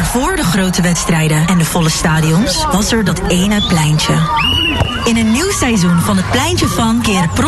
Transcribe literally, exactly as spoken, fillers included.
Voor de grote wedstrijden en de volle stadions was er dat ene pleintje. In een nieuw seizoen van het Pleintje van keren